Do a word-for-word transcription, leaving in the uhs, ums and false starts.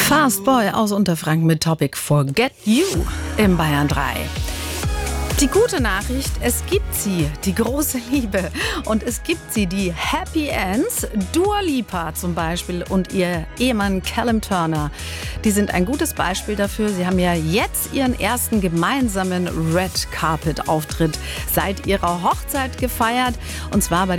Fast Boy aus Unterfranken mit Topic Forget You im Bayern drei. Die gute Nachricht, es gibt sie, die große Liebe. Und es gibt sie, die Happy Ends. Dua Lipa zum Beispiel und ihr Ehemann Callum Turner. Die sind ein gutes Beispiel dafür. Sie haben ja jetzt ihren ersten gemeinsamen Red Carpet Auftritt seit ihrer Hochzeit gefeiert. Und zwar bei der